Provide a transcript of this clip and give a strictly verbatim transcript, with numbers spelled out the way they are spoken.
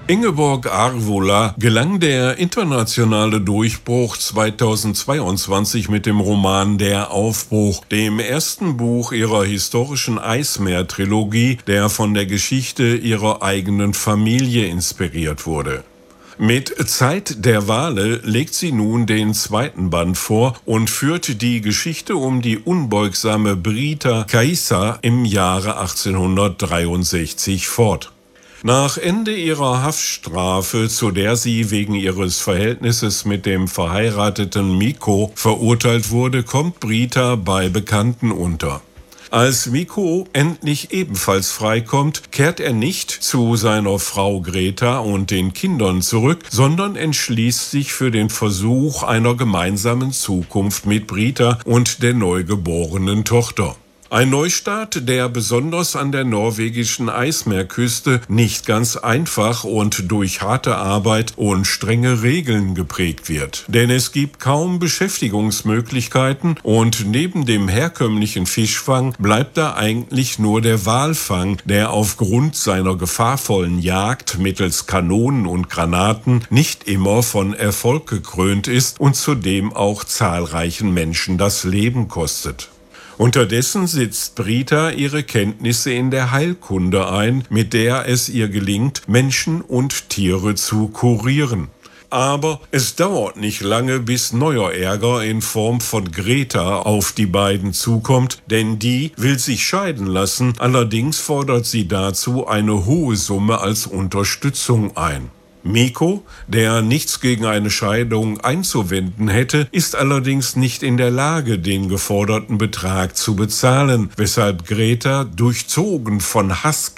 Ingeborg Arvola gelang der internationale Durchbruch zweitausendzweiundzwanzig mit dem Roman Der Aufbruch, dem ersten Buch ihrer historischen Eismeer-Trilogie, der von der Geschichte ihrer eigenen Familie inspiriert wurde. Mit Zeit der Wale legt sie nun den zweiten Band vor und führt die Geschichte um die unbeugsame Brita Kaisa im Jahre achtzehnhundertdreiundsechzig fort. Nach Ende ihrer Haftstrafe, zu der sie wegen ihres Verhältnisses mit dem verheirateten Mikko verurteilt wurde, kommt Brita bei Bekannten unter. Als Mikko endlich ebenfalls freikommt, kehrt er nicht zu seiner Frau Greta und den Kindern zurück, sondern entschließt sich für den Versuch einer gemeinsamen Zukunft mit Brita und der neugeborenen Tochter. Ein Neustart, der besonders an der norwegischen Eismeerküste nicht ganz einfach und durch harte Arbeit und strenge Regeln geprägt wird. Denn es gibt kaum Beschäftigungsmöglichkeiten und neben dem herkömmlichen Fischfang bleibt da eigentlich nur der Walfang, der aufgrund seiner gefahrvollen Jagd mittels Kanonen und Granaten nicht immer von Erfolg gekrönt ist und zudem auch zahlreichen Menschen das Leben kostet. Unterdessen setzt Brita ihre Kenntnisse in der Heilkunde ein, mit der es ihr gelingt, Menschen und Tiere zu kurieren. Aber es dauert nicht lange, bis neuer Ärger in Form von Greta auf die beiden zukommt, denn die will sich scheiden lassen, allerdings fordert sie dazu eine hohe Summe als Unterstützung ein. Mikko, der nichts gegen eine Scheidung einzuwenden hätte, ist allerdings nicht in der Lage, den geforderten Betrag zu bezahlen, weshalb Greta, durchzogen von Hass